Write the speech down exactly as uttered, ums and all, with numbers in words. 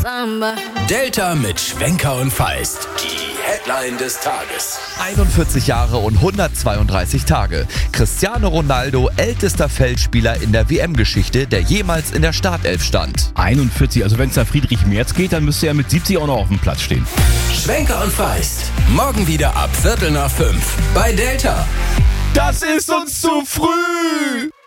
Delta mit Schwenker und Feist. Die Headline des Tages. einundvierzig Jahre und hundertzweiunddreißig Tage. Cristiano Ronaldo, ältester Feldspieler in der W M-Geschichte, der jemals in der Startelf stand. einundvierzig, also wenn es da Friedrich Merz geht, dann müsste er mit siebzig auch noch auf dem Platz stehen. Schwenker und Feist. Morgen wieder ab Viertel nach fünf bei Delta. Das ist uns zu früh!